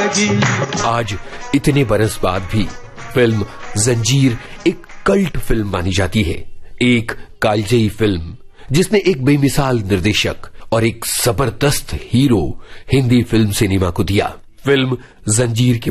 लगी। आज इतने बरस बाद भी फिल्म जंजीर एक कल्ट फिल्म मानी जाती है। एक कालजयी फिल्म जिसने एक बेमिसाल निर्देशक और एक जबरदस्त हीरो हिंदी फिल्म सिनेमा को दिया। फिल्म जंजीर के